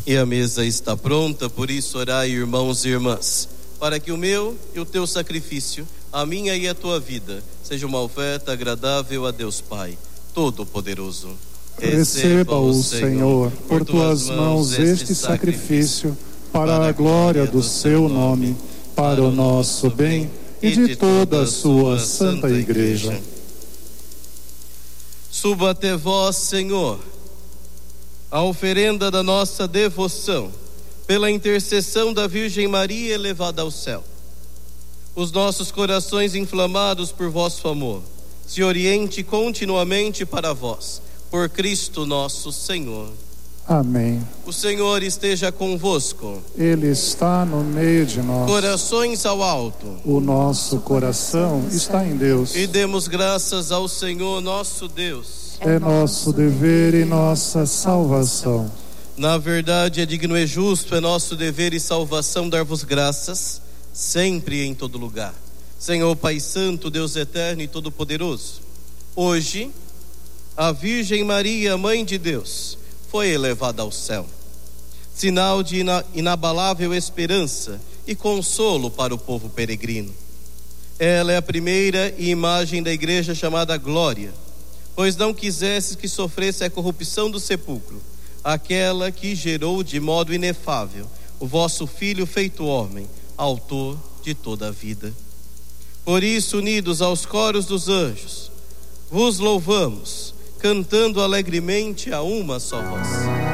E a mesa está pronta, por isso orai, irmãos e irmãs, para que o meu e o teu sacrifício, a minha e a tua vida, seja uma oferta agradável a Deus Pai Todo-Poderoso. Receba-o, Senhor, por tuas mãos este sacrifício, para a glória do seu nome, para o nosso bem e de toda a sua santa Igreja. Suba até vós, Senhor, a oferenda da nossa devoção, pela intercessão da Virgem Maria elevada ao céu. Os nossos corações inflamados por vosso amor se oriente continuamente para vós, por Cristo nosso Senhor. Amém. O Senhor esteja convosco. Ele está no meio de nós. Corações ao alto. O nosso coração está em Deus. E demos graças ao Senhor nosso Deus. É nosso dever e nossa salvação. Na verdade, é digno e justo, é nosso dever e salvação dar-vos graças, sempre e em todo lugar. Senhor Pai Santo, Deus eterno e todo-poderoso, hoje, a Virgem Maria, Mãe de Deus, foi elevada ao céu, sinal de inabalável esperança e consolo para o povo peregrino. Ela é a primeira imagem da igreja chamada Glória, pois não quisesses que sofresse a corrupção do sepulcro, aquela que gerou de modo inefável o vosso Filho feito homem, autor de toda a vida. Por isso, unidos aos coros dos anjos, vos louvamos, cantando alegremente a uma só voz.